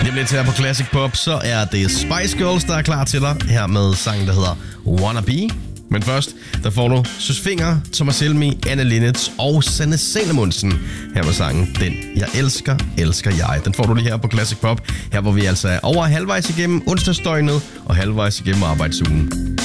Lige lidt her på Classic Pop, så er det Spice Girls, der er klar til dig. Her med sangen, der hedder Wanna Be. Men først, der får du Søs Fenger, Thomas Helmig, Anne Linnet og Sanne Salomonsen. Her med sangen Den Jeg Elsker, Elsker Jeg. Den får du lige her på Classic Pop. Her hvor vi altså er over halvvejs igennem onsdagsdøgnet og halvvejs igennem arbejdsugen.